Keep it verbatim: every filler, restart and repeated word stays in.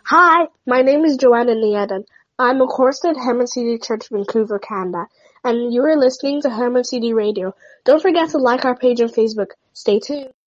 Hi, my name is Joanna Niedan. I'm a chorister at Herman C D Church, Vancouver, Canada, and you are listening to Herman C D Radio. Don't forget to like our page on Facebook. Stay tuned.